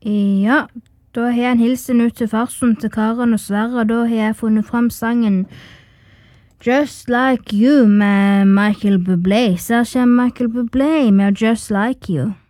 Ja, da har jeg en hilsen ut til farsen til Karen og Sverre, og da har jeg funnet frem sangen Just Like You med Michael Bublé. Så her kommer Michael Bublé med Just Like You.